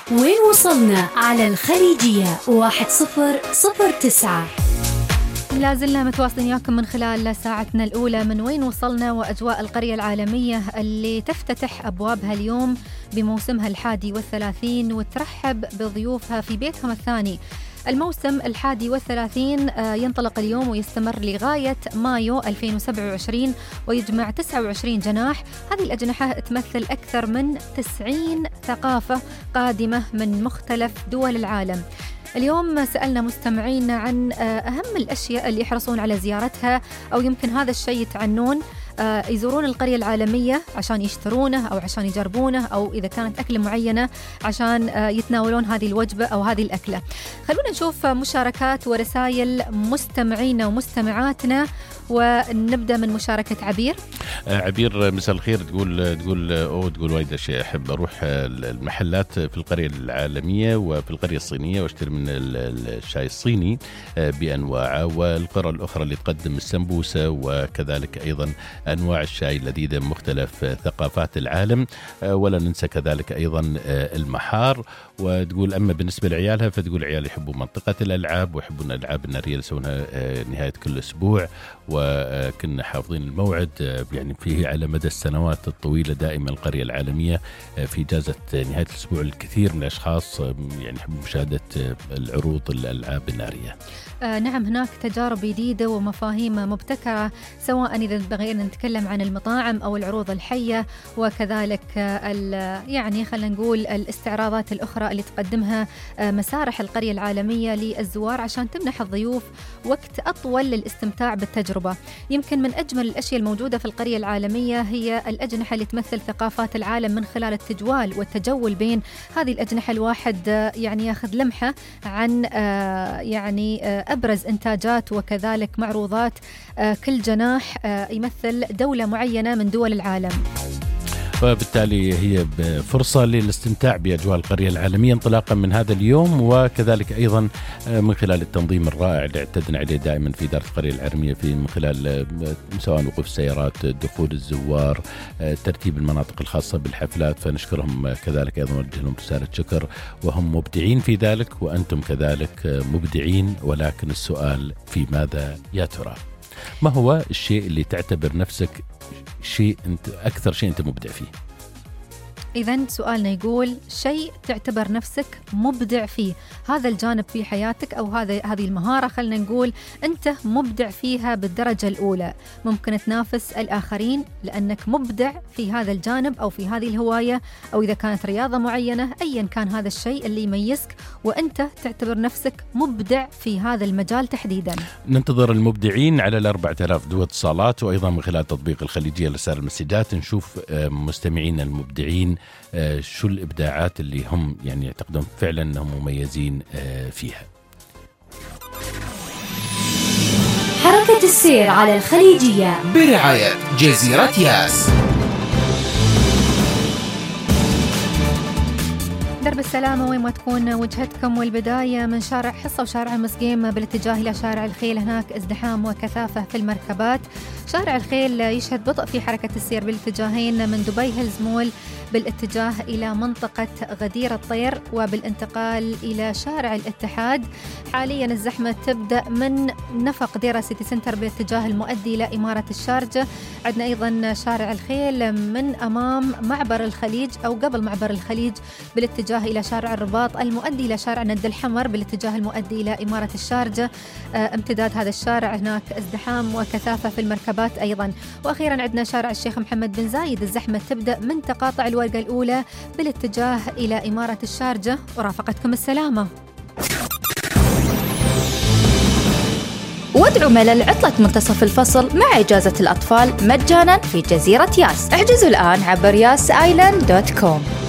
وين وصلنا على الخليجية 1009. لازلنا متواصلين وياكم من خلال ساعتنا الأولى من وين وصلنا وأجواء القرية العالمية اللي تفتتح أبوابها اليوم بموسمها 31 وترحب بضيوفها في بيتهم الثاني. الموسم 31 ينطلق اليوم ويستمر لغاية مايو 2027 ويجمع 29 جناح. هذه الأجنحة تمثل أكثر من 90 ثقافة قادمة من مختلف دول العالم. اليوم سألنا مستمعين عن أهم الأشياء اللي يحرصون على زيارتها، أو يمكن هذا الشيء يتعنون يزورون القرية العالمية عشان يشترونه أو عشان يجربونه، أو إذا كانت أكلة معينة عشان يتناولون هذه الوجبة أو هذه الأكلة. خلونا نشوف مشاركات ورسائل مستمعينا ومستمعاتنا، ونبدأ من مشاركة عبير. عبير مساء الخير. تقول وايد أشياء. أحب أروح المحلات في القرية العالمية وفي القرية الصينية واشتري من الشاي الصيني بأنواعه، والقرى الأخرى اللي تقدم السمبوسة وكذلك أيضا أنواع الشاي اللذيذة من مختلف ثقافات العالم. ولا ننسى كذلك أيضا المحار. وتقول أما بالنسبة لعيالها فتقول عيال يحبوا منطقة الألعاب ويحبون الألعاب النارية اللي يسوونها نهاية كل أسبوع، وكنا حافظين الموعد يعني فيه على مدى السنوات الطويلة. دائما القرية العالمية في إجازة نهاية الأسبوع الكثير من الأشخاص يعني يحبوا مشاهدة العروض الألعاب النارية. نعم، هناك تجارب جديدة ومفاهيم مبتكرة، سواء إذا بغينا نتكلم عن المطاعم أو العروض الحية، وكذلك يعني خلينا نقول الاستعراضات الأخرى اللي تقدمها مسارح القرية العالمية للزوار عشان تمنح الضيوف وقت أطول للاستمتاع بالتجربة. يمكن من أجمل الأشياء الموجودة في القرية العالمية هي الأجنحة اللي تمثل ثقافات العالم. من خلال التجوال والتجول بين هذه الأجنحة الواحد يعني ياخذ لمحة عن يعني أبرز إنتاجات وكذلك معروضات كل جناح يمثل دولة معينة من دول العالم. وبالتالي هي فرصة للاستمتاع بأجواء القرية العالمية انطلاقا من هذا اليوم، وكذلك أيضا من خلال التنظيم الرائع اللي اعتدنا عليه دائما في إدارة القرية العالمية، من خلال سواء وقوف السيارات، دخول الزوار، ترتيب المناطق الخاصة بالحفلات. فنشكرهم كذلك أيضا، نوجه لهم رسالة شكر، وهم مبدعين في ذلك وأنتم كذلك مبدعين. ولكن السؤال في ماذا يا ترى؟ ما هو الشيء اللي تعتبر نفسك أكثر شيء أنت مبدع فيه؟ إذن سؤالنا يقول شيء تعتبر نفسك مبدع فيه، هذا الجانب في حياتك أو هذه المهارة خلنا نقول أنت مبدع فيها بالدرجة الأولى. ممكن تنافس الآخرين لأنك مبدع في هذا الجانب أو في هذه الهواية، أو إذا كانت رياضة معينة، أيا كان هذا الشيء اللي يميزك وأنت تعتبر نفسك مبدع في هذا المجال تحديدا. ننتظر المبدعين على 4000 دو اتصالات، وأيضا من خلال تطبيق الخليجية لرسائل المسجات نشوف مستمعين المبدعين شو الإبداعات اللي هم يعني يعتقدون فعلا أنهم مميزين فيها. حركة السير على الخليجية برعاية جزيرة ياس. درب السلامة وين ما تكون وجهتكم، والبداية من شارع حصة وشارع المسقيم بالاتجاه إلى شارع الخيل. هناك ازدحام وكثافة في المركبات. شارع الخيل يشهد بطء في حركة السير بالاتجاهين من دبي هيلز مول بالاتجاه إلى منطقة غدير الطير وبالانتقال إلى شارع الاتحاد. حاليا الزحمة تبدأ من نفق ديرة سيتي سنتر بالاتجاه المؤدي إلى إمارة الشارجة. عندنا أيضا شارع الخيل من أمام معبر الخليج أو قبل معبر الخليج بالاتجاه إلى شارع الرباط المؤدي إلى شارع ند الحمر بالاتجاه المؤدي إلى إمارة الشارجة. امتداد هذا الشارع هناك ازدحام وكثافة في المركبات أيضا. وأخيرا عندنا شارع الشيخ محمد بن زايد، الزحمة تبدأ من تقاطع الورقة الأولى بالاتجاه إلى إمارة الشارجة. ورافقتكم السلامة. وادعوا ملل عطلة منتصف الفصل مع إجازة الأطفال مجانا في جزيرة ياس. احجزوا الآن عبر yasaisland.com.